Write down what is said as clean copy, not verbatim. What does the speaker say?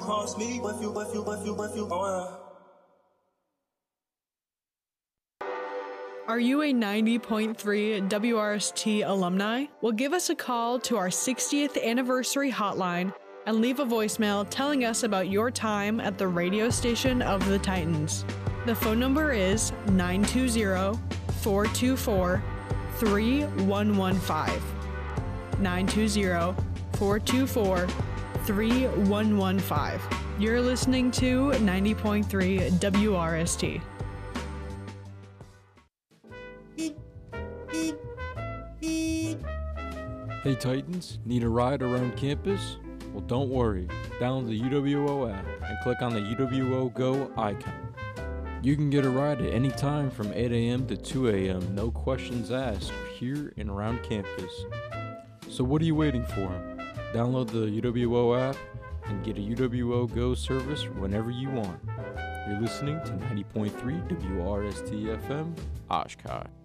cross me. If you, oh Are you a 90.3 WRST alumni? Well, give us a call to our 60th anniversary hotline and leave a voicemail telling us about your time at the radio station of the Titans. The phone number is 920-424-3115. 920-424-3115. You're listening to 90.3 WRST. Hey Titans, need a ride around campus? Well, don't worry. Download the UWO app and click on the UWO Go icon. You can get a ride at any time from 8 a.m. to 2 a.m., no questions asked, here and around campus. So what are you waiting for? Download the UWO app and get a UWO Go service whenever you want. You're listening to 90.3 WRST FM, Oshkosh.